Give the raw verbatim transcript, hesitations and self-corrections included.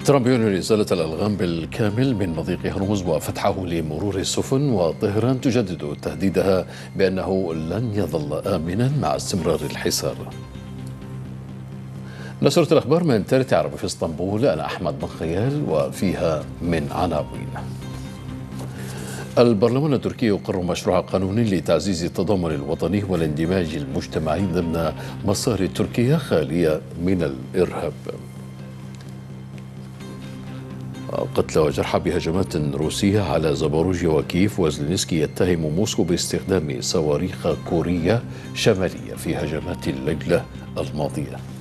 ترامب يعلن إزالة الألغام بالكامل من مضيق هرمز وفتحه لمرور السفن، وطهران تجدد تهديدها بأنه لن يظل آمنا مع استمرار الحصار. نشرة الأخبار من تالت عربي في اسطنبول، أنا أحمد بن خيال، وفيها من عناوين. البرلمان التركي يقر مشروع قانون لتعزيز التضامن الوطني والاندماج المجتمعي ضمن مسار تركيا خالية من الإرهاب. قتلى وجرحى بهجمات روسية على زاباروجيا وكييف، وزلينسكي يتهم موسكو باستخدام صواريخ كورية شمالية في هجمات الليلة الماضية.